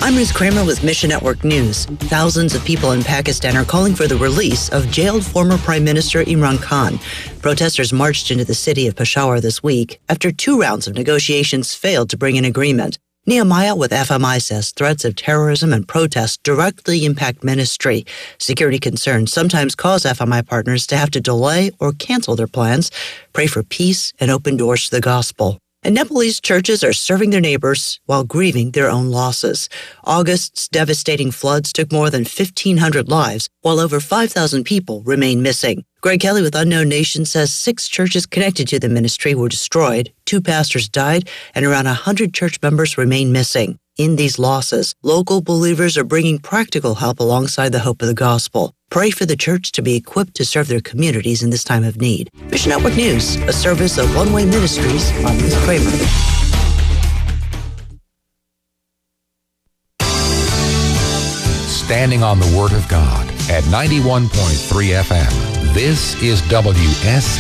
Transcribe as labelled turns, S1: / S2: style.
S1: I'm Ruth Kramer with Mission Network News. Thousands of people in Pakistan are calling for the release of jailed former Prime Minister Imran Khan. Protesters marched into the city of Peshawar this week after 2 rounds of negotiations failed to bring an agreement. Nehemiah with FMI says threats of terrorism and protests directly impact ministry. Security concerns sometimes cause FMI partners to have to delay or cancel their plans. Pray for peace and open doors to the gospel. And Nepalese churches are serving their neighbors while grieving their own losses. August's devastating floods took more than 1,500 lives, while over 5,000 people remain missing. Greg Kelly with Unknown Nation says 6 churches connected to the ministry were destroyed, 2 pastors died, and around 100 church members remain missing. In these losses, local believers are bringing practical help alongside the hope of the gospel. Pray for the church to be equipped to serve their communities in this time of need. Mission Network News, a service of One Way Ministries. I'm Ruth Kramer.
S2: Standing on the Word of God at 91.3 FM. This is WS.